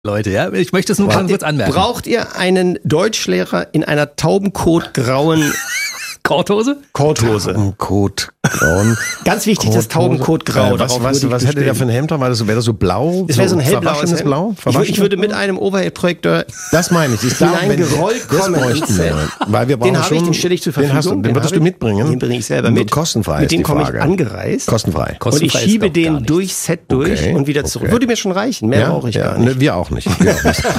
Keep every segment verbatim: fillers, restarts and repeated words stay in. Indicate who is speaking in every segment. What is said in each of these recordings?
Speaker 1: Leute, ja, ich möchte es nur ganz kurz anmerken.
Speaker 2: Braucht ihr einen Deutschlehrer in einer taubenkotgrauen
Speaker 1: Korthose?
Speaker 2: Korthose.
Speaker 3: Taubenkotgrauen.
Speaker 2: Ganz wichtig, das Taubenkotgrau.
Speaker 3: Äh, was was, was hätte der für ein Hemd? War das so, wäre das so blau?
Speaker 2: Das wäre so ein hellblaues
Speaker 3: Hemd. Blau?
Speaker 2: Ich, ich würde mit einem Overhead-Projektor
Speaker 3: das meine ich. Ich
Speaker 2: hineingerollt kommen.
Speaker 3: Weil wir brauchen
Speaker 2: den habe ich, den stelle ich zur Verfügung.
Speaker 3: Den, hast du, den,
Speaker 2: den
Speaker 3: würdest du mitbringen?
Speaker 2: Den bringe ich selber mit.
Speaker 3: Kostenfrei
Speaker 2: mit dem
Speaker 3: ist die
Speaker 2: komme ich
Speaker 3: Frage.
Speaker 2: angereist.
Speaker 3: Kostenfrei.
Speaker 2: Und ich schiebe den durch Set durch
Speaker 3: okay.
Speaker 2: und wieder zurück.
Speaker 3: Okay.
Speaker 2: Würde mir schon reichen. Mehr
Speaker 3: ja?
Speaker 2: brauche ich
Speaker 3: ja.
Speaker 2: gar nicht.
Speaker 3: Ne, wir auch nicht. Wir auch nicht.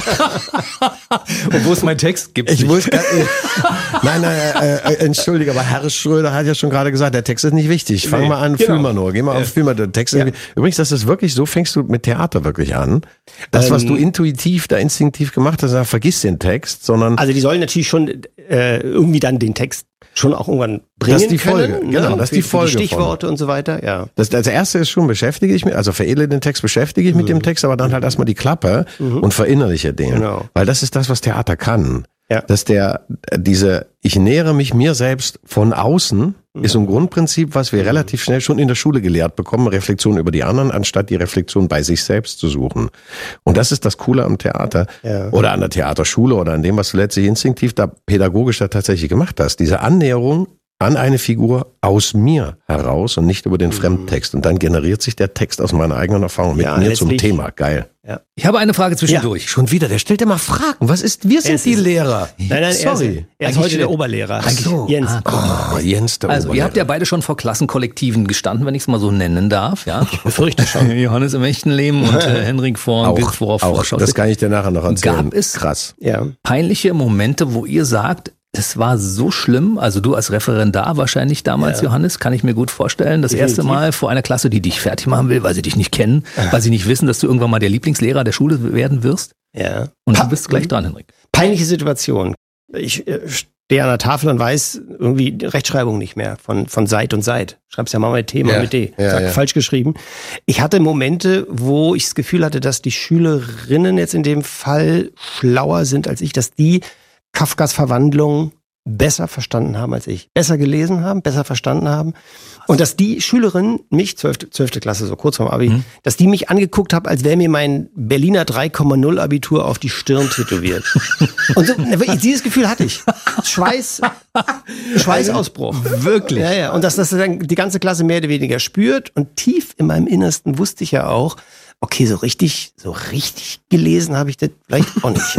Speaker 1: Und wo ist mein Text? Gibt's
Speaker 3: ich
Speaker 1: nicht.
Speaker 3: wusste gar nicht. Nein, nein, äh, äh, entschuldige, aber Herr Schröder hat ja schon gerade gesagt, der Text ist nicht wichtig. Fang nee, mal an, genau. fühl mal nur. Geh mal auf, fühl mal, der Text ja. ist Übrigens, das ist wirklich, so fängst du mit Theater wirklich an. Das, was ähm, du intuitiv, da instinktiv gemacht hast, da vergiss den Text, sondern...
Speaker 2: Also die sollen natürlich schon äh, irgendwie dann den Text schon auch irgendwann bringen
Speaker 3: das ist die Folge,
Speaker 2: können.
Speaker 3: Genau,
Speaker 2: ne?
Speaker 3: das ist die Folge.
Speaker 2: Die Stichworte von. Und so weiter, ja.
Speaker 3: Das, das erste ist schon, beschäftige ich mich, also veredle den Text, beschäftige ich mhm. mit dem Text, aber dann halt erstmal die Klappe mhm. und verinnerliche den. Genau. Weil das ist das, was Theater kann. Ja. Dass der, diese, ich nähere mich mir selbst von außen, mhm. ist ein Grundprinzip, was wir mhm. relativ schnell schon in der Schule gelehrt bekommen, Reflexion über die anderen, anstatt die Reflexion bei sich selbst zu suchen. Und das ist das Coole am Theater ja. oder an der Theaterschule oder an dem, was du letztlich instinktiv da pädagogisch da tatsächlich gemacht hast. Diese Annäherung an eine Figur aus mir heraus und nicht über den mhm. Fremdtext. Und dann generiert sich der Text aus meiner eigenen Erfahrung mit ja, mir zum Thema. Geil.
Speaker 1: Ja. Ich habe eine Frage zwischendurch.
Speaker 3: Ja. Schon wieder, der stellt immer Fragen. Was ist, wir sind die Lehrer.
Speaker 2: Nein, nein,
Speaker 3: sorry.
Speaker 2: Er ist, er ist heute der Oberlehrer.
Speaker 1: Ach so.
Speaker 2: Jens.
Speaker 3: Ah, oh, Jens, der
Speaker 1: Also,
Speaker 3: Oberlehrer.
Speaker 1: ihr habt ja beide schon vor Klassenkollektiven gestanden, wenn ich es mal so nennen darf. Ja? Ich befürchte schon. Johannes im echten Leben und äh, Henrik vor
Speaker 3: auch,
Speaker 1: Bildvorauf.
Speaker 3: auch. Das kann ich dir nachher noch erzählen.
Speaker 1: Gab es
Speaker 3: Krass.
Speaker 2: Ja.
Speaker 1: peinliche Momente, wo ihr sagt, es war so schlimm, also du als Referendar wahrscheinlich damals, ja. Johannes, kann ich mir gut vorstellen, das Definitiv. erste Mal vor einer Klasse, die dich fertig machen will, weil sie dich nicht kennen, weil sie nicht wissen, dass du irgendwann mal der Lieblingslehrer der Schule werden wirst.
Speaker 2: Ja.
Speaker 1: Und du bist gleich dran, Henrik.
Speaker 2: Peinliche Situation. Ich äh, stehe an der Tafel und weiß irgendwie Rechtschreibung nicht mehr von, von Seit und Seit. Schreib's ja mal mit T, mal
Speaker 3: ja.
Speaker 2: mit D.
Speaker 3: Ja,
Speaker 2: Sag,
Speaker 3: ja.
Speaker 2: Falsch geschrieben. Ich hatte Momente, wo ich das Gefühl hatte, dass die Schülerinnen jetzt in dem Fall schlauer sind als ich, dass die Kafkas Verwandlung besser verstanden haben als ich. Besser gelesen haben, besser verstanden haben. Und dass die Schülerin mich, zwölfte, zwölfte Klasse, so kurz vorm Abi, mhm. dass die mich angeguckt hat, als wäre mir mein Berliner drei Komma null Abitur auf die Stirn tätowiert. Und so, dieses Gefühl hatte ich. Schweiß, Schweißausbruch.
Speaker 1: Wirklich?
Speaker 2: Ja, ja. Und dass das dann die ganze Klasse mehr oder weniger spürt. Und tief in meinem Innersten wusste ich ja auch, okay, so richtig, so richtig gelesen habe ich das vielleicht auch nicht.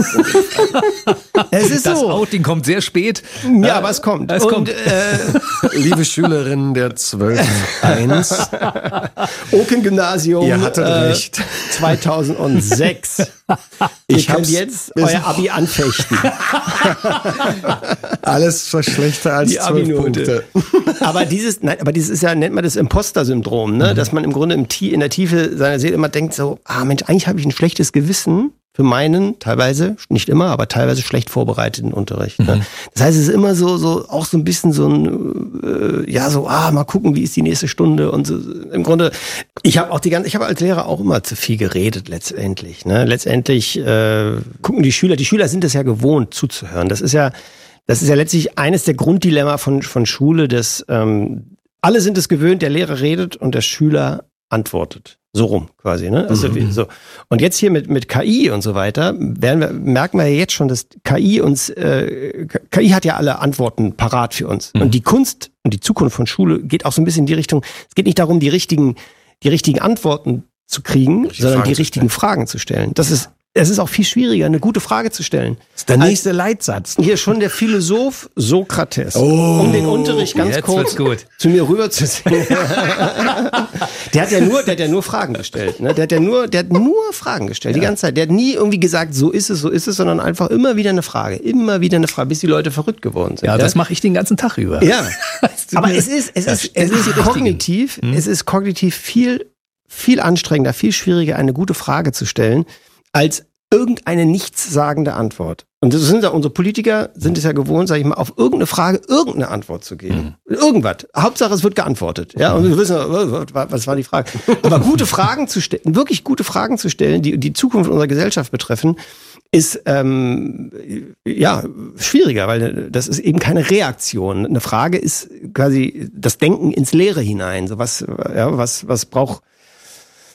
Speaker 2: Es ist
Speaker 1: das
Speaker 2: so.
Speaker 1: Outing kommt sehr spät.
Speaker 2: Ja, aber es kommt.
Speaker 1: Es
Speaker 2: Und,
Speaker 1: kommt.
Speaker 2: Äh,
Speaker 3: Liebe Schülerinnen der zwölf eins.
Speaker 2: Oken-Gymnasium.
Speaker 3: Ihr hattet
Speaker 2: äh,
Speaker 3: recht.
Speaker 2: zweitausendsechs.
Speaker 3: Ich
Speaker 2: Ihr könnt jetzt euer Abi anfechten.
Speaker 3: Alles schlechter als
Speaker 2: Die
Speaker 3: zwölf Punkte.
Speaker 2: Aber dieses, nein, aber dieses ist ja, nennt man das Imposter-Syndrom, ne? Mhm. Dass man im Grunde im Tie- in der Tiefe seiner Seele immer denkt so, ah Mensch, eigentlich habe ich ein schlechtes Gewissen für meinen, teilweise, nicht immer, aber teilweise schlecht vorbereiteten Unterricht. Ne? Mhm. Das heißt, es ist immer so, so, auch so ein bisschen so ein, äh, ja, so, ah, mal gucken, wie ist die nächste Stunde und so. Im Grunde, ich habe auch die ganze, ich habe als Lehrer auch immer zu viel geredet, letztendlich. Ne? Letztendlich äh, gucken die Schüler, die Schüler sind es ja gewohnt, zuzuhören. Das ist ja, das ist ja letztlich eines der Grunddilemma von, von Schule, dass ähm, alle sind es gewöhnt, der Lehrer redet und der Schüler antwortet. So rum quasi, ne? Also mhm. so. Und jetzt hier mit mit K I und so weiter, werden wir, merken wir ja jetzt schon, dass K I uns, äh, K I hat ja alle Antworten parat für uns. Mhm. Und die Kunst und die Zukunft von Schule geht auch so ein bisschen in die Richtung, es geht nicht darum, die richtigen, die richtigen Antworten zu kriegen, Richtig sondern Fragen die richtigen Fragen zu stellen. Das ist Es ist auch viel schwieriger, eine gute Frage zu stellen.
Speaker 3: Das ist der nächste Als, Leitsatz.
Speaker 2: Hier schon der Philosoph Sokrates,
Speaker 3: oh,
Speaker 2: um den Unterricht ganz kurz zu mir rüberzuziehen. der hat ja nur, der hat ja nur Fragen gestellt. Ne? Der hat ja nur, der hat nur Fragen gestellt, ja. die ganze Zeit. Der hat nie irgendwie gesagt, so ist es, so ist es, sondern einfach immer wieder eine Frage, immer wieder eine Frage, bis die Leute verrückt geworden sind.
Speaker 1: Ja,
Speaker 2: ja?
Speaker 1: das mache ich den ganzen Tag über.
Speaker 2: Ja, aber es ist, es ist, es ist kognitiv, hm? es ist kognitiv viel, viel anstrengender, viel schwieriger, eine gute Frage zu stellen, als irgendeine nichtssagende Antwort. Und das sind ja unsere Politiker, sind es ja gewohnt, sag ich mal, auf irgendeine Frage irgendeine Antwort zu geben. Mhm. Irgendwas. Hauptsache, es wird geantwortet. Ja, und wir wissen, was war die Frage. Aber gute Fragen zu stellen, wirklich gute Fragen zu stellen, die die Zukunft unserer Gesellschaft betreffen, ist ähm, ja schwieriger, weil das ist eben keine Reaktion. Eine Frage ist quasi das Denken ins Leere hinein. So was, ja, was, was braucht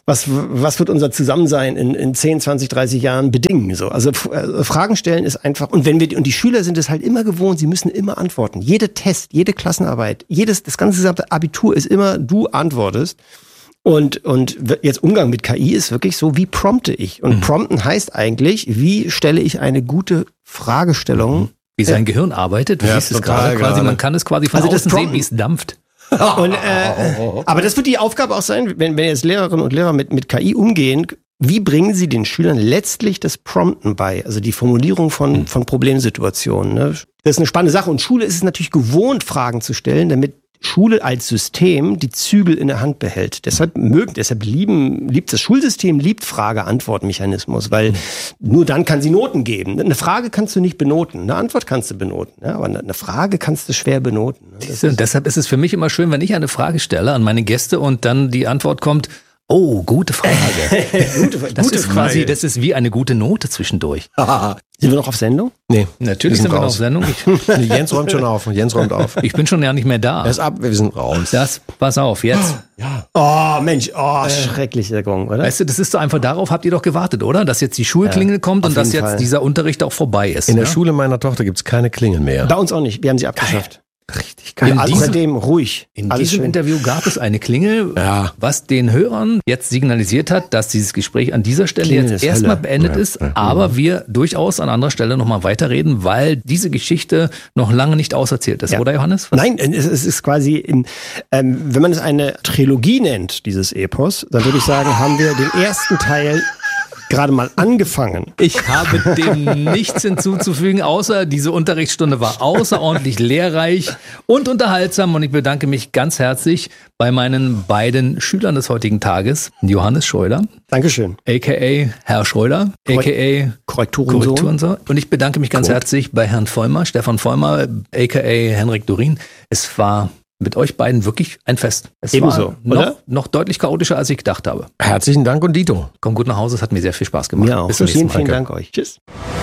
Speaker 2: Was, was wird unser Zusammensein in, in zehn, zwanzig, dreißig Jahren bedingen? So, also äh, Fragen stellen ist einfach, und wenn wir, und die Schüler sind es halt immer gewohnt, sie müssen immer antworten. Jede Test, jede Klassenarbeit, jedes, das ganze gesamte Abitur ist immer, du antwortest. Und, und jetzt Umgang mit K I ist wirklich so, wie prompte ich? Und mhm. prompten heißt eigentlich, wie stelle ich eine gute Fragestellung?
Speaker 1: Mhm. Wie sein Gehirn arbeitet, wie
Speaker 3: ja,
Speaker 1: ist es gerade quasi, man kann es quasi von
Speaker 2: also
Speaker 1: außen sehen, wie es dampft.
Speaker 2: Und, äh, aber das wird die Aufgabe auch sein, wenn, wenn jetzt Lehrerinnen und Lehrer mit, mit K I umgehen, wie bringen sie den Schülern letztlich das Prompten bei, also die Formulierung von, von Problemsituationen. Ne? Das ist eine spannende Sache und Schule ist es natürlich gewohnt, Fragen zu stellen, damit Schule als System die Zügel in der Hand behält. Deshalb mögen, deshalb lieben, liebt das Schulsystem, liebt Frage-Antwort-Mechanismus, weil nur dann kann sie Noten geben. Eine Frage kannst du nicht benoten, eine Antwort kannst du benoten, ja, aber eine Frage kannst du schwer benoten.
Speaker 1: Das ist, deshalb ist es für mich immer schön, wenn ich eine Frage stelle an meine Gäste und dann die Antwort kommt, oh, gute Frage. gute, das gute ist Frage. Quasi, das ist wie eine gute Note zwischendurch.
Speaker 2: Sind wir noch auf Sendung?
Speaker 1: Nee. Natürlich sind, sind wir noch auf Sendung.
Speaker 3: Ich, Jens räumt schon auf. Jens räumt auf.
Speaker 1: Ich bin schon ja nicht mehr da.
Speaker 3: Er ist ab, wir sind raus.
Speaker 1: Das, pass auf, jetzt.
Speaker 2: Ja. Oh, Mensch, oh, äh, schrecklicher Gong, oder?
Speaker 1: Weißt du, das ist so einfach, darauf habt ihr doch gewartet, oder? Dass jetzt die Schulklingel ja, kommt und dass jetzt Fall. dieser Unterricht auch vorbei ist.
Speaker 3: In der
Speaker 1: ja?
Speaker 3: Schule meiner Tochter gibt's keine Klingel mehr.
Speaker 2: Bei uns auch nicht. Wir haben sie abgeschafft.
Speaker 3: Geil. Richtig geil.
Speaker 2: In diesem, seitdem ruhig.
Speaker 1: In diesem schön. Interview gab es eine Klingel, ja. was den Hörern jetzt signalisiert hat, dass dieses Gespräch an dieser Stelle Klingel jetzt erstmal beendet ja. ist, aber wir durchaus an anderer Stelle nochmal weiterreden, weil diese Geschichte noch lange nicht auserzählt ist, ja. oder Johannes?
Speaker 2: Was? Nein, es ist quasi, in, ähm, wenn man es eine Trilogie nennt, dieses Epos, dann würde ich sagen, haben wir den ersten Teil gerade mal angefangen.
Speaker 1: Ich habe dem nichts hinzuzufügen, außer diese Unterrichtsstunde war außerordentlich lehrreich und unterhaltsam und ich bedanke mich ganz herzlich bei meinen beiden Schülern des heutigen Tages, Johannes Schröder.
Speaker 2: Dankeschön.
Speaker 1: A K A Herr Schröder, A K A
Speaker 2: Korrekturensohn.
Speaker 1: Korrekturensohn. Und ich bedanke mich ganz Gut. herzlich bei Herrn Vollmer, Stefan Vollmer, A K A Henrik Dorin. Es war mit euch beiden wirklich ein Fest. Es
Speaker 2: Ebenso,
Speaker 1: war noch, noch deutlich chaotischer, als ich gedacht habe.
Speaker 3: Herzlichen Dank und Dito.
Speaker 1: Komm gut nach Hause, es hat mir sehr viel Spaß gemacht.
Speaker 2: Ja, auch. Bis zum nächsten Mal. Vielen, vielen Dank euch. Tschüss.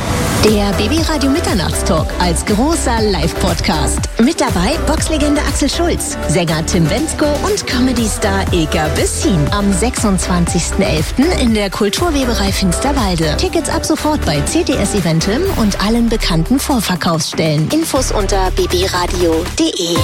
Speaker 4: Der B B Radio Mitternachtstalk als großer Live-Podcast. Mit dabei Boxlegende Axel Schulz, Sänger Tim Bendzko und Comedy-Star Ilka Bessin. Am sechsundzwanzigsten elften in der Kulturweberei Finsterwalde. Tickets ab sofort bei C T S Eventim und allen bekannten Vorverkaufsstellen. Infos unter b b radio punkt d e.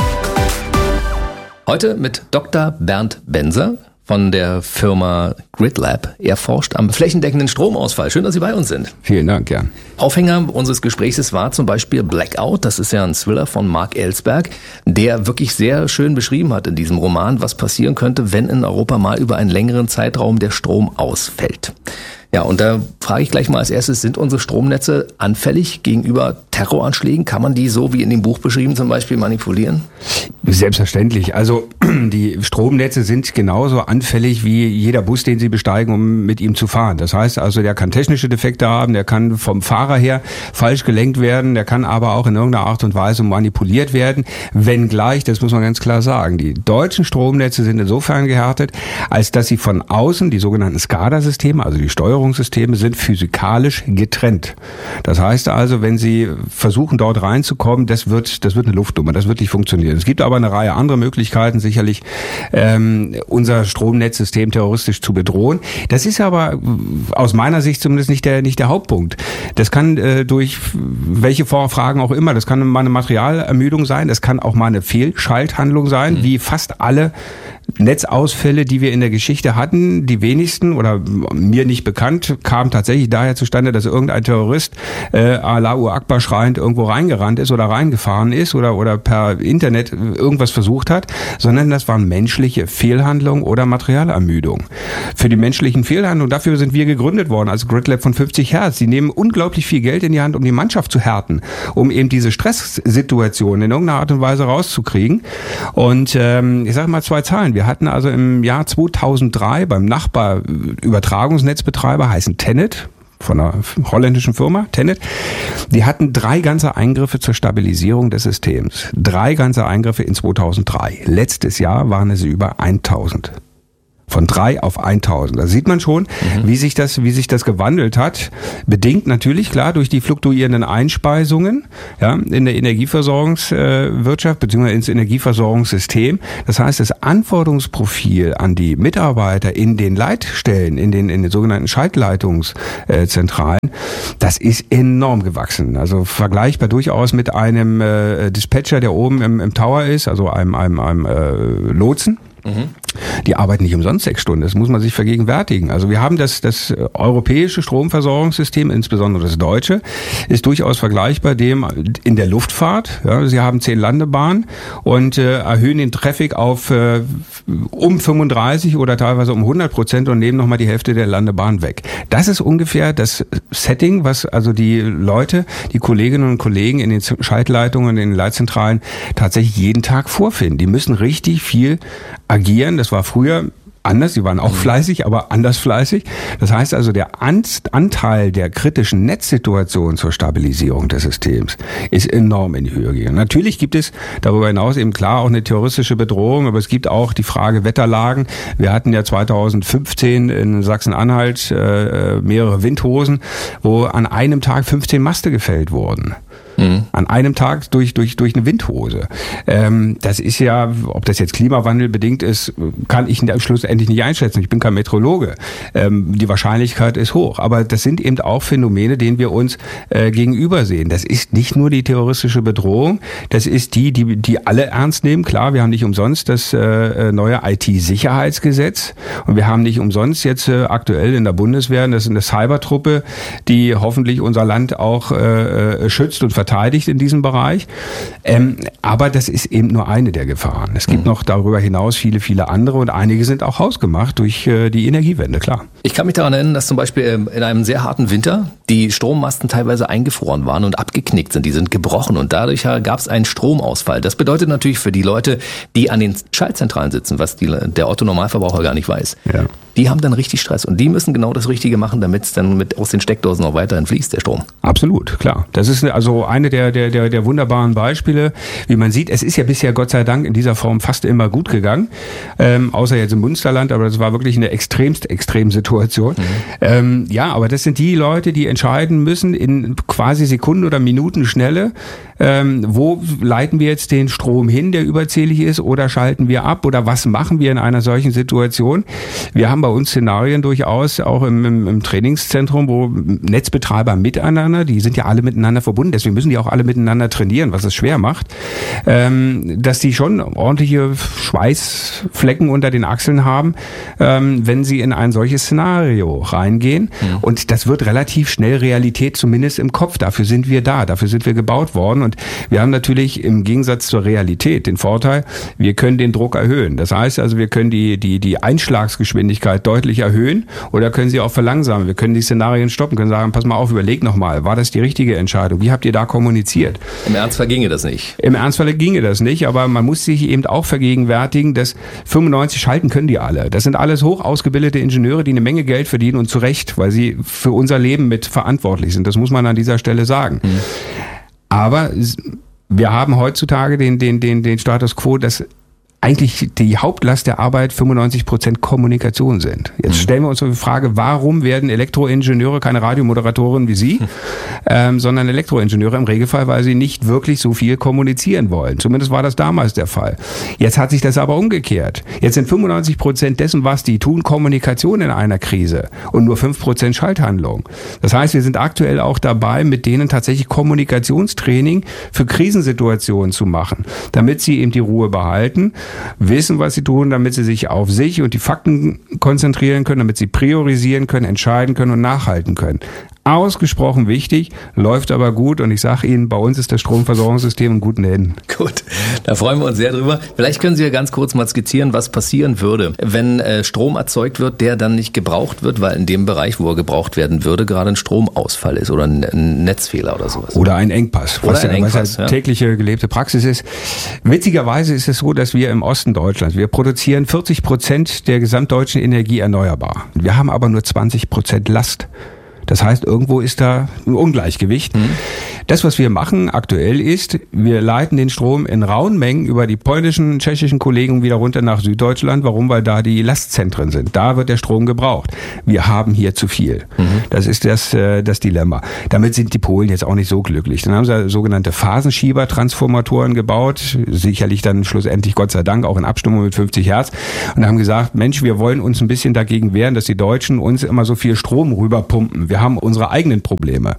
Speaker 1: Heute mit Doktor Bernd Benser von der Firma GridLab. Er forscht am flächendeckenden Stromausfall. Schön, dass Sie bei uns sind.
Speaker 5: Vielen Dank, ja.
Speaker 1: Aufhänger unseres Gesprächs war zum Beispiel Blackout. Das ist ja ein Thriller von Mark Ellsberg, der wirklich sehr schön beschrieben hat in diesem Roman, was passieren könnte, wenn in Europa mal über einen längeren Zeitraum der Strom ausfällt. Ja, und da frage ich gleich mal als erstes, sind unsere Stromnetze anfällig gegenüber Terroranschlägen? Kann man die so wie in dem Buch beschrieben zum Beispiel manipulieren?
Speaker 5: Selbstverständlich. Also die Stromnetze sind genauso anfällig wie jeder Bus, den Sie besteigen, um mit ihm zu fahren. Das heißt also, der kann technische Defekte haben, der kann vom Fahrer her falsch gelenkt werden, der kann aber auch in irgendeiner Art und Weise manipuliert werden. Wenngleich, das muss man ganz klar sagen, die deutschen Stromnetze sind insofern gehärtet, als dass sie von außen, die sogenannten SCADA-Systeme, also die Steuerungssysteme, sind physikalisch getrennt. Das heißt also, wenn Sie versuchen, dort reinzukommen, das wird, das wird eine Luftnummer, das wird nicht funktionieren. Es gibt aber eine Reihe anderer Möglichkeiten, sicherlich ähm, unser Stromnetzsystem terroristisch zu bedrohen. Das ist aber aus meiner Sicht zumindest nicht der, nicht der Hauptpunkt. Das kann äh, durch welche Vorfragen auch immer, das kann mal eine Materialermüdung sein, das kann auch mal eine Fehlschalthandlung sein, mhm. wie fast alle Netzausfälle, die wir in der Geschichte hatten, die wenigsten oder mir nicht bekannt, kamen tatsächlich daher zustande, dass irgendein Terrorist äh, Allahu Akbar schreiend irgendwo reingerannt ist oder reingefahren ist oder oder per Internet irgendwas versucht hat, sondern das waren menschliche Fehlhandlungen oder Materialermüdung. Für die menschlichen Fehlhandlungen, dafür sind wir gegründet worden als GridLab von fünfzig Hertz. Die nehmen unglaublich viel Geld in die Hand, um die Mannschaft zu härten, um eben diese Stresssituation in irgendeiner Art und Weise rauszukriegen. Und ähm, ich sage mal zwei Zahlen. Wir hatten also im Jahr zweitausenddrei beim Nachbarübertragungsnetzbetreiber, heißen Tennet, von einer holländischen Firma, Tennet, die hatten drei ganze Eingriffe zur Stabilisierung des Systems. Drei ganze Eingriffe in zweitausenddrei. Letztes Jahr waren es über tausend. Von drei auf eintausend. Da sieht man schon, mhm. wie sich das, wie sich das gewandelt hat. Bedingt natürlich, klar, durch die fluktuierenden Einspeisungen, ja, in der Energieversorgungswirtschaft, beziehungsweise ins Energieversorgungssystem. Das heißt, das Anforderungsprofil an die Mitarbeiter in den Leitstellen, in den, in den sogenannten Schaltleitungszentralen, das ist enorm gewachsen. Also vergleichbar durchaus mit einem äh, Dispatcher, der oben im, im Tower ist, also einem, einem, einem äh, Lotsen. Mhm. Die arbeiten nicht umsonst sechs Stunden, das muss man sich vergegenwärtigen. Also wir haben das, das europäische Stromversorgungssystem, insbesondere das deutsche, ist durchaus vergleichbar dem in der Luftfahrt. Ja, sie haben zehn Landebahnen und äh, erhöhen den Traffic auf äh, um fünfunddreißig oder teilweise um hundert Prozent und nehmen nochmal die Hälfte der Landebahn weg. Das ist ungefähr das Setting, was also die Leute, die Kolleginnen und Kollegen in den Schaltleitungen, in den Leitzentralen tatsächlich jeden Tag vorfinden. Die müssen richtig viel agieren. Das war früher anders, sie waren auch fleißig, aber anders fleißig. Das heißt also, der Anteil der kritischen Netzsituation zur Stabilisierung des Systems ist enorm in die Höhe gegangen. Natürlich gibt es darüber hinaus eben klar auch eine terroristische Bedrohung, aber es gibt auch die Frage Wetterlagen. Wir hatten ja zweitausendfünfzehn in Sachsen-Anhalt äh, mehrere Windhosen, wo an einem Tag fünfzehn Maste gefällt wurden. Mhm. An einem Tag durch durch durch eine Windhose. Ähm, das ist ja, ob das jetzt Klimawandel bedingt ist, kann ich schlussendlich nicht einschätzen. Ich bin kein Meteorologe. Ähm, die Wahrscheinlichkeit ist hoch. Aber das sind eben auch Phänomene, denen wir uns äh, gegenüber sehen. Das ist nicht nur die terroristische Bedrohung, das ist die, die die alle ernst nehmen. Klar, wir haben nicht umsonst das äh, neue I T-Sicherheitsgesetz und wir haben nicht umsonst jetzt äh, aktuell in der Bundeswehr, das ist eine Cybertruppe, die hoffentlich unser Land auch äh, schützt und verteidigt in diesem Bereich. Ähm, aber das ist eben nur eine der Gefahren. Es gibt mhm. noch darüber hinaus viele, viele andere und einige sind auch hausgemacht durch äh, die Energiewende, klar.
Speaker 1: Ich kann mich daran erinnern, dass zum Beispiel in einem sehr harten Winter die Strommasten teilweise eingefroren waren und abgeknickt sind. Die sind gebrochen und dadurch gab es einen Stromausfall. Das bedeutet natürlich für die Leute, die an den Schaltzentralen sitzen, was die, der Otto-Normalverbraucher gar nicht weiß. Ja. Die haben dann richtig Stress und die müssen genau das Richtige machen, damit es dann mit aus den Steckdosen auch weiterhin fließt, der Strom.
Speaker 5: Absolut, klar. Das ist also eine der, der, der, der wunderbaren Beispiele. Wie man sieht, es ist ja bisher Gott sei Dank in dieser Form fast immer gut gegangen, ähm, außer jetzt im Münsterland, aber das war wirklich eine extremst extrem Situation. Mhm. Ähm, ja, aber das sind die Leute, die entscheiden müssen in quasi Sekunden oder Minuten Schnelle, ähm, wo leiten wir jetzt den Strom hin, der überzählig ist, oder schalten wir ab, oder was machen wir in einer solchen Situation? Wir haben bei uns Szenarien durchaus auch im, im, im Trainingszentrum, wo Netzbetreiber miteinander, die sind ja alle miteinander verbunden, deswegen müssen die auch alle miteinander trainieren, was es schwer macht, ähm, dass die schon ordentliche Schweißflecken unter den Achseln haben, ähm, wenn sie in ein solches Szenario reingehen. Ja. Und das wird relativ schnell Realität, zumindest im Kopf. Dafür sind wir da, dafür sind wir gebaut worden. Und wir haben natürlich im Gegensatz zur Realität den Vorteil, wir können den Druck erhöhen. Das heißt also, wir können die, die, die Einschlagsgeschwindigkeit deutlich erhöhen oder können sie auch verlangsamen. Wir können die Szenarien stoppen, können sagen, pass mal auf, überleg nochmal, war das die richtige Entscheidung? Wie habt ihr da kommuniziert?
Speaker 1: Im Ernstfall ginge das nicht.
Speaker 5: Im Ernstfall ginge das nicht, aber man muss sich eben auch vergegenwärtigen, dass fünfundneunzig schalten können die alle. Das sind alles hoch ausgebildete Ingenieure, die eine Menge Geld verdienen und zu Recht, weil sie für unser Leben mit verantwortlich sind. Das muss man an dieser Stelle sagen. Mhm. Aber wir haben heutzutage den, den, den, den Status quo, dass eigentlich die Hauptlast der Arbeit fünfundneunzig Prozent Kommunikation sind. Jetzt mhm. stellen wir uns die Frage, warum werden Elektroingenieure keine Radiomoderatoren wie Sie, ähm, sondern Elektroingenieure im Regelfall, weil sie nicht wirklich so viel kommunizieren wollen. Zumindest war das damals der Fall. Jetzt hat sich das aber umgekehrt. Jetzt sind fünfundneunzig Prozent dessen, was die tun, Kommunikation in einer Krise und nur fünf Prozent Schalthandlung. Das heißt, wir sind aktuell auch dabei, mit denen tatsächlich Kommunikationstraining für Krisensituationen zu machen, damit sie eben die Ruhe behalten, wissen, was sie tun, damit sie sich auf sich und die Fakten konzentrieren können, damit sie priorisieren können, entscheiden können und nachhalten können. Ausgesprochen wichtig, läuft aber gut und ich sage Ihnen, bei uns ist das Stromversorgungssystem in guten Händen.
Speaker 1: Gut, da freuen wir uns sehr drüber. Vielleicht können Sie ja ganz kurz mal skizzieren, was passieren würde, wenn äh, Strom erzeugt wird, der dann nicht gebraucht wird, weil in dem Bereich, wo er gebraucht werden würde, gerade ein Stromausfall ist oder ein, ein Netzfehler oder sowas.
Speaker 5: Oder ein Engpass,
Speaker 1: oder
Speaker 5: was,
Speaker 1: ein Engpass,
Speaker 5: was ja tägliche gelebte Praxis ist. Witzigerweise ist es so, dass wir im Osten Deutschlands, wir produzieren vierzig Prozent der gesamtdeutschen Energie erneuerbar. Wir haben aber nur zwanzig Prozent Last. Das heißt, irgendwo ist da ein Ungleichgewicht. Mhm. Das, was wir machen aktuell ist, wir leiten den Strom in rauen Mengen über die polnischen, tschechischen Kollegen wieder runter nach Süddeutschland. Warum? Weil da die Lastzentren sind. Da wird der Strom gebraucht. Wir haben hier zu viel. Mhm. Das ist das, äh, das Dilemma. Damit sind die Polen jetzt auch nicht so glücklich. Dann haben sie sogenannte Phasenschiebertransformatoren gebaut, sicherlich dann schlussendlich Gott sei Dank auch in Abstimmung mit fünfzig Hertz, und haben gesagt, Mensch, wir wollen uns ein bisschen dagegen wehren, dass die Deutschen uns immer so viel Strom rüberpumpen. Wir haben unsere eigenen Probleme.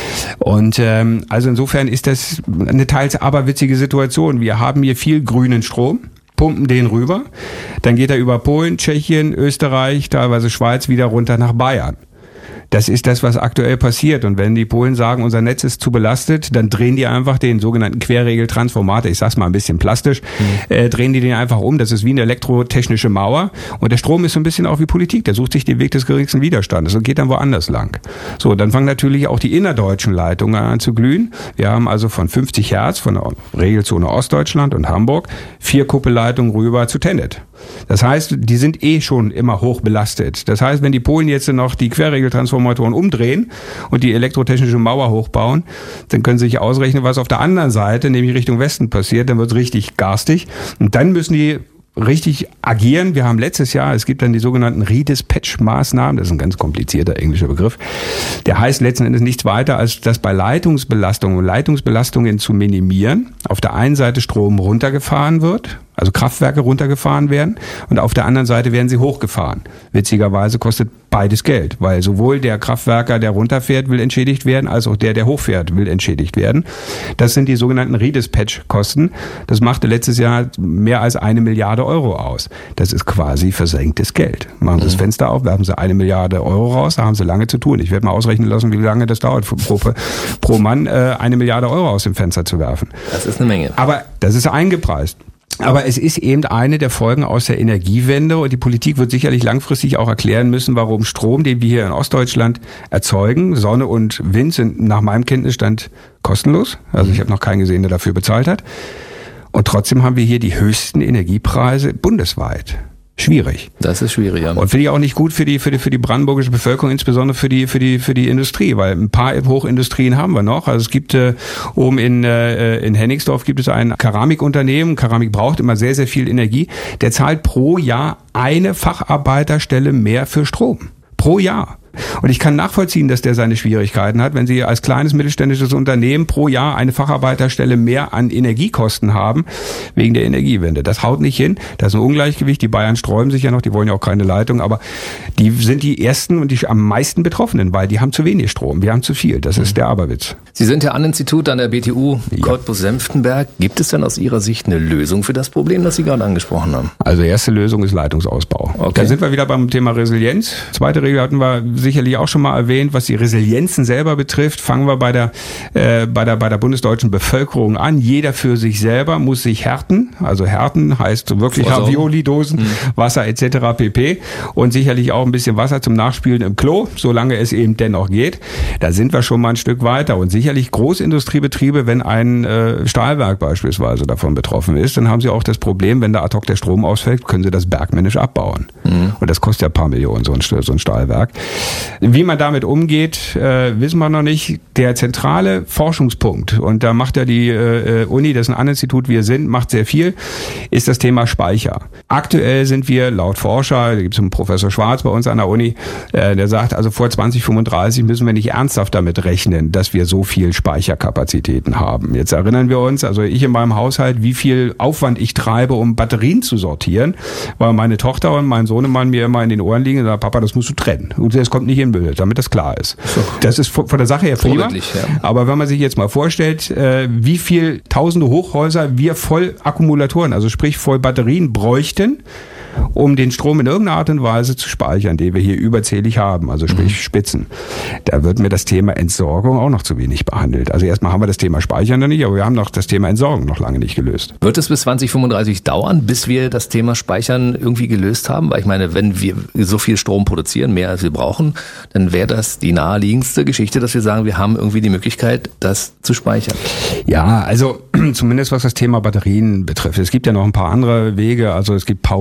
Speaker 5: Und ähm, also insofern ist das eine teils aberwitzige Situation. Wir haben hier viel grünen Strom, pumpen den rüber, dann geht er über Polen, Tschechien, Österreich, teilweise Schweiz wieder runter nach Bayern. Das ist das, was aktuell passiert. Und wenn die Polen sagen, unser Netz ist zu belastet, dann drehen die einfach den sogenannten Querregeltransformator, ich sag's mal ein bisschen plastisch, mhm. äh, drehen die den einfach um. Das ist wie eine elektrotechnische Mauer. Und der Strom ist so ein bisschen auch wie Politik. Der sucht sich den Weg des geringsten Widerstandes und geht dann woanders lang. So, dann fangen natürlich auch die innerdeutschen Leitungen an zu glühen. Wir haben also von fünfzig Hertz, von der Regelzone Ostdeutschland und Hamburg, vier Kuppelleitungen rüber zu Tennet. Das heißt, die sind eh schon immer hoch belastet. Das heißt, wenn die Polen jetzt noch die Querregeltransformatoren umdrehen und die elektrotechnische Mauer hochbauen, dann können sie sich ausrechnen, was auf der anderen Seite, nämlich Richtung Westen passiert. Dann wird es richtig garstig. Und dann müssen die richtig agieren. Wir haben letztes Jahr, es gibt dann die sogenannten Redispatch-Maßnahmen, das ist ein ganz komplizierter englischer Begriff, der heißt letzten Endes nichts weiter, als das bei Leitungsbelastungen und Leitungsbelastungen zu minimieren, auf der einen Seite Strom runtergefahren wird, also Kraftwerke runtergefahren werden, und auf der anderen Seite werden sie hochgefahren. Witzigerweise kostet beides Geld, weil sowohl der Kraftwerker, der runterfährt, will entschädigt werden, als auch der, der hochfährt, will entschädigt werden. Das sind die sogenannten Redispatch-Kosten. Das machte letztes Jahr mehr als eine Milliarde Euro aus. Das ist quasi versenktes Geld. Machen Sie das Fenster auf, werfen Sie eine Milliarde Euro raus, da haben Sie lange zu tun. Ich werde mal ausrechnen lassen, wie lange das dauert, pro, pro Mann äh, eine Milliarde Euro aus dem Fenster zu werfen.
Speaker 1: Das ist eine Menge.
Speaker 5: Aber das ist eingepreist. Aber es ist eben eine der Folgen aus der Energiewende, und die Politik wird sicherlich langfristig auch erklären müssen, warum Strom, den wir hier in Ostdeutschland erzeugen, Sonne und Wind sind nach meinem Kenntnisstand kostenlos. Also ich habe noch keinen gesehen, der dafür bezahlt hat. Und trotzdem haben wir hier die höchsten Energiepreise bundesweit. Schwierig.
Speaker 1: Das ist schwierig, ja.
Speaker 5: Und finde ich auch nicht gut für die, für die, für die brandenburgische Bevölkerung, insbesondere für die, für die, für die Industrie, weil ein paar Hochindustrien haben wir noch. Also es gibt, äh, oben in, äh, in Hennigsdorf gibt es ein Keramikunternehmen. Keramik braucht immer sehr, sehr viel Energie. Der zahlt pro Jahr eine Facharbeiterstelle mehr für Strom. Pro Jahr. Und ich kann nachvollziehen, dass der seine Schwierigkeiten hat, wenn Sie als kleines mittelständisches Unternehmen pro Jahr eine Facharbeiterstelle mehr an Energiekosten haben, wegen der Energiewende. Das haut nicht hin. Das ist ein Ungleichgewicht. Die Bayern sträuben sich ja noch, die wollen ja auch keine Leitung, aber die sind die ersten und die am meisten Betroffenen, weil die haben zu wenig Strom. Wir haben zu viel. Das ist der Aberwitz.
Speaker 1: Sie sind ja an Institut an der B T U Cottbus-Senftenberg. Gibt es denn aus Ihrer Sicht eine Lösung für das Problem, das Sie gerade angesprochen haben?
Speaker 5: Also erste Lösung ist Leitungsausbau. Okay. Da sind wir wieder beim Thema Resilienz. Zweite Regel hatten wir sicherlich auch schon mal erwähnt, was die Resilienzen selber betrifft. Fangen wir bei der, äh, bei der, bei der bundesdeutschen Bevölkerung an. Jeder für sich selber muss sich härten. Also härten heißt wirklich Ravioli-Dosen, mhm. Wasser et cetera pp. Und sicherlich auch ein bisschen Wasser zum Nachspülen im Klo, solange es eben dennoch geht. Da sind wir schon mal ein Stück weiter. Und sicherlich Großindustriebetriebe, wenn ein äh, Stahlwerk beispielsweise davon betroffen ist, dann haben sie auch das Problem, wenn da ad hoc der Strom ausfällt, können sie das bergmännisch abbauen. Mhm. Und das kostet ja ein paar Millionen, so ein, so ein Stahlwerk. Wie man damit umgeht, äh, wissen wir noch nicht. Der zentrale Forschungspunkt, und da macht ja die äh, Uni, das ist ein Institut, wir sind, macht sehr viel, ist das Thema Speicher. Aktuell sind wir laut Forscher, da gibt es einen Professor Schwarz bei uns an der Uni, äh, der sagt, also vor zwanzig fünfunddreißig müssen wir nicht ernsthaft damit rechnen, dass wir so viel Speicherkapazitäten haben. Jetzt erinnern wir uns, also ich in meinem Haushalt, wie viel Aufwand ich treibe, um Batterien zu sortieren, weil meine Tochter und mein Sohnemann mir immer in den Ohren liegen und sagen, Papa, das musst du trennen. Und das kommt nicht in Müll, damit das klar ist. So. Das ist von der Sache her prima. Ja. Aber wenn man sich jetzt mal vorstellt, äh, wie viel tausende Hochhäuser wir voll Akkumulatoren, also sprich voll Batterien bräuchten, um den Strom in irgendeiner Art und Weise zu speichern, den wir hier überzählig haben, also sprich mhm. Spitzen. Da wird mir das Thema Entsorgung auch noch zu wenig behandelt. Also erstmal haben wir das Thema Speichern noch nicht, aber wir haben noch das Thema Entsorgung noch lange nicht gelöst.
Speaker 1: Wird es bis zwanzig fünfunddreißig dauern, bis wir das Thema Speichern irgendwie gelöst haben? Weil ich meine, wenn wir so viel Strom produzieren, mehr als wir brauchen, dann wäre das die naheliegendste Geschichte, dass wir sagen, wir haben irgendwie die Möglichkeit, das zu speichern.
Speaker 5: Ja, also zumindest was das Thema Batterien betrifft. Es gibt ja noch ein paar andere Wege, also es gibt Power-to-Gas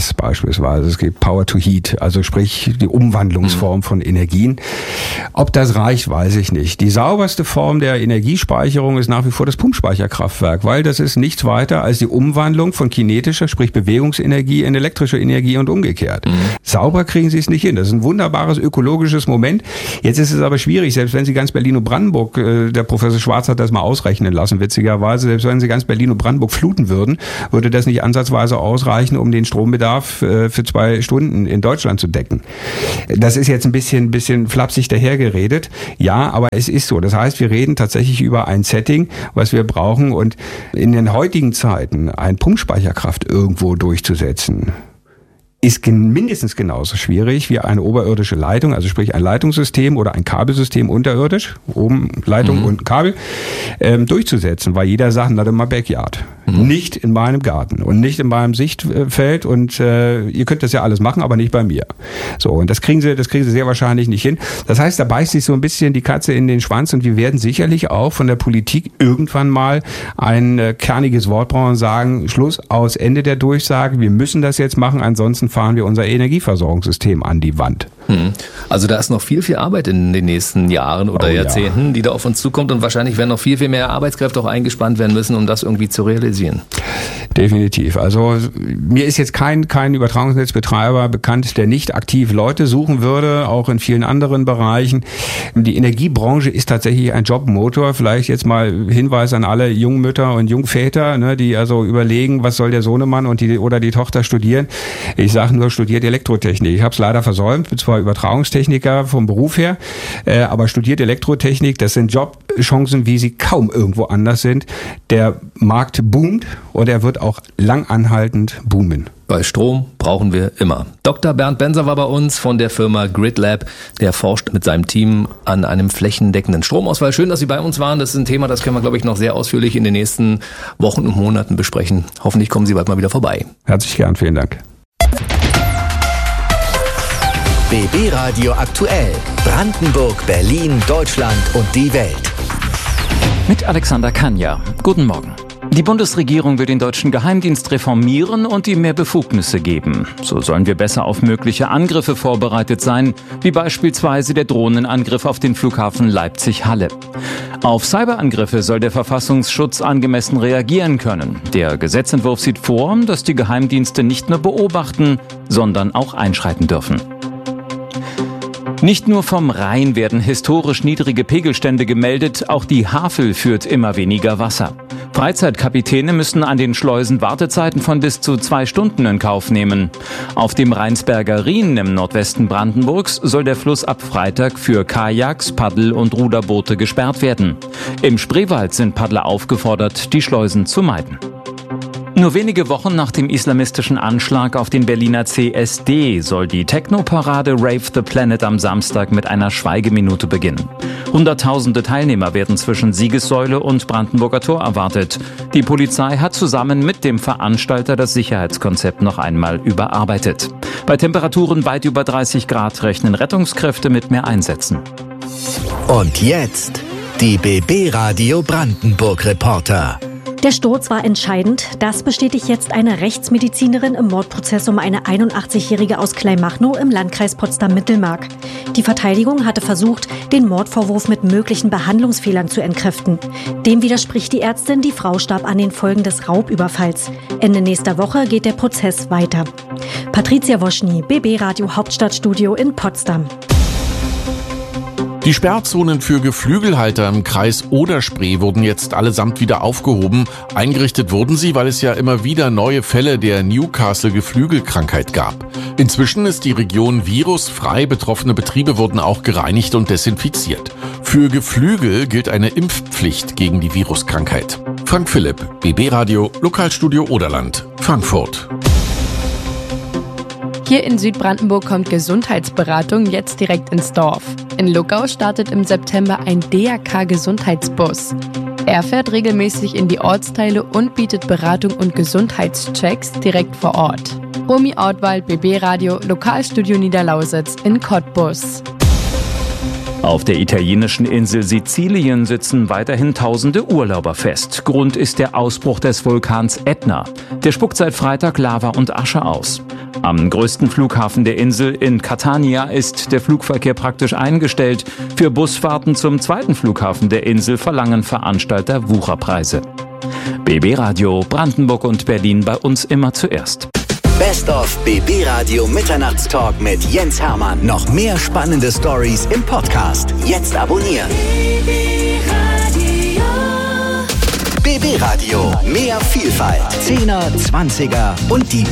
Speaker 5: Gas beispielsweise. Es gibt Power to Heat, also sprich die Umwandlungsform mhm. von Energien. Ob das reicht, weiß ich nicht. Die sauberste Form der Energiespeicherung ist nach wie vor das Pumpspeicherkraftwerk, weil das ist nichts weiter als die Umwandlung von kinetischer, sprich Bewegungsenergie in elektrische Energie und umgekehrt. Mhm. Sauber kriegen sie es nicht hin. Das ist ein wunderbares ökologisches Moment. Jetzt ist es aber schwierig, selbst wenn sie ganz Berlin und Brandenburg, äh, der Professor Schwarz hat das mal ausrechnen lassen, witzigerweise, selbst wenn sie ganz Berlin und Brandenburg fluten würden, würde das nicht ansatzweise ausreichen, um den Strombedarf äh, für zwei Stunden in Deutschland zu decken. Das ist jetzt ein bisschen, bisschen flapsig dahergeredet. Ja, aber es ist so. Das heißt, wir reden tatsächlich über ein Setting, was wir brauchen, und in den heutigen Zeiten ein Pumpspeicherkraft irgendwo durchzusetzen, ist mindestens genauso schwierig wie eine oberirdische Leitung, also sprich ein Leitungssystem oder ein Kabelsystem unterirdisch, oben Leitung mhm. und Kabel, ähm, durchzusetzen, weil jeder sagt, na dann mal Backyard. Mhm. Nicht in meinem Garten und nicht in meinem Sichtfeld, und äh, ihr könnt das ja alles machen, aber nicht bei mir. So, und das kriegen sie, das kriegen sie sehr wahrscheinlich nicht hin. Das heißt, da beißt sich so ein bisschen die Katze in den Schwanz, und wir werden sicherlich auch von der Politik irgendwann mal ein äh, kerniges Wort brauchen und sagen, Schluss, aus, Ende der Durchsage, wir müssen das jetzt machen, ansonsten fahren wir unser Energieversorgungssystem an die Wand.
Speaker 1: Hm. Also da ist noch viel, viel Arbeit in den nächsten Jahren oder oh, Jahrzehnten, ja. die da auf uns zukommt, und wahrscheinlich werden noch viel, viel mehr Arbeitskräfte auch eingespannt werden müssen, um das irgendwie zu realisieren.
Speaker 5: Definitiv. Also mir ist jetzt kein, kein Übertragungsnetzbetreiber bekannt, der nicht aktiv Leute suchen würde, auch in vielen anderen Bereichen. Die Energiebranche ist tatsächlich ein Jobmotor. Vielleicht jetzt mal Hinweis an alle Jungmütter und Jungväter, ne, die also überlegen, was soll der Sohnemann und die oder die Tochter studieren. Ich sage nur, studiert Elektrotechnik. Ich habe es leider versäumt, bin zwar Übertragungstechniker vom Beruf her, äh, aber studiert Elektrotechnik. Das sind Jobchancen, wie sie kaum irgendwo anders sind. Der Markt boomt, und er wird auch lang anhaltend boomen.
Speaker 1: Weil Strom brauchen wir immer. Doktor Bernd Benser war bei uns von der Firma GridLab. Der forscht mit seinem Team an einem flächendeckenden Stromausfall. Schön, dass Sie bei uns waren. Das ist ein Thema, das können wir, glaube ich, noch sehr ausführlich in den nächsten Wochen und Monaten besprechen. Hoffentlich kommen Sie bald mal wieder vorbei.
Speaker 5: Herzlich gern, vielen Dank.
Speaker 6: B B Radio aktuell. Brandenburg, Berlin, Deutschland und die Welt.
Speaker 7: Mit Alexander Kanja. Guten Morgen. Die Bundesregierung will den deutschen Geheimdienst reformieren und ihm mehr Befugnisse geben. So sollen wir besser auf mögliche Angriffe vorbereitet sein, wie beispielsweise der Drohnenangriff auf den Flughafen Leipzig-Halle. Auf Cyberangriffe soll der Verfassungsschutz angemessen reagieren können. Der Gesetzentwurf sieht vor, dass die Geheimdienste nicht nur beobachten, sondern auch einschreiten dürfen. Nicht nur vom Rhein werden historisch niedrige Pegelstände gemeldet, auch die Havel führt immer weniger Wasser. Freizeitkapitäne müssen an den Schleusen Wartezeiten von bis zu zwei Stunden in Kauf nehmen. Auf dem Rheinsberger Rhin im Nordwesten Brandenburgs soll der Fluss ab Freitag für Kajaks, Paddel- und Ruderboote gesperrt werden. Im Spreewald sind Paddler aufgefordert, die Schleusen zu meiden. Nur wenige Wochen nach dem islamistischen Anschlag auf den Berliner C S D soll die Techno-Parade Rave the Planet am Samstag mit einer Schweigeminute beginnen. Hunderttausende Teilnehmer werden zwischen Siegessäule und Brandenburger Tor erwartet. Die Polizei hat zusammen mit dem Veranstalter das Sicherheitskonzept noch einmal überarbeitet. Bei Temperaturen weit über dreißig Grad rechnen Rettungskräfte mit mehr Einsätzen.
Speaker 6: Und jetzt die B B Radio Brandenburg Reporter.
Speaker 8: Der Sturz war entscheidend. Das bestätigt jetzt eine Rechtsmedizinerin im Mordprozess um eine einundachtzigjährige aus Kleinmachnow im Landkreis Potsdam-Mittelmark. Die Verteidigung hatte versucht, den Mordvorwurf mit möglichen Behandlungsfehlern zu entkräften. Dem widerspricht die Ärztin, die Frau starb an den Folgen des Raubüberfalls. Ende nächster Woche geht der Prozess weiter. Patricia Woschny, B B Radio Hauptstadtstudio in Potsdam.
Speaker 9: Die Sperrzonen für Geflügelhalter im Kreis Oder-Spree wurden jetzt allesamt wieder aufgehoben. Eingerichtet wurden sie, weil es ja immer wieder neue Fälle der Newcastle-Geflügelkrankheit gab. Inzwischen ist die Region virusfrei, betroffene Betriebe wurden auch gereinigt und desinfiziert. Für Geflügel gilt eine Impfpflicht gegen die Viruskrankheit. Frank Philipp, B B Radio, Lokalstudio Oderland, Frankfurt.
Speaker 10: Hier in Südbrandenburg kommt Gesundheitsberatung jetzt direkt ins Dorf. In Luckau startet im September ein D R K-Gesundheitsbus. Er fährt regelmäßig in die Ortsteile und bietet Beratung und Gesundheitschecks direkt vor Ort. Romy Ortwald, B B Radio, Lokalstudio Niederlausitz in Cottbus.
Speaker 7: Auf der italienischen Insel Sizilien sitzen weiterhin tausende Urlauber fest. Grund ist der Ausbruch des Vulkans Ätna. Der spuckt seit Freitag Lava und Asche aus. Am größten Flughafen der Insel in Catania ist der Flugverkehr praktisch eingestellt. Für Busfahrten zum zweiten Flughafen der Insel verlangen Veranstalter Wucherpreise. B B Radio Brandenburg und Berlin, bei uns immer zuerst.
Speaker 6: Best of B B Radio Mitternachtstalk mit Jens Hermann. Noch mehr spannende Stories im Podcast. Jetzt abonnieren. B B Radio. Mehr Vielfalt. Zehner, Zwanziger und die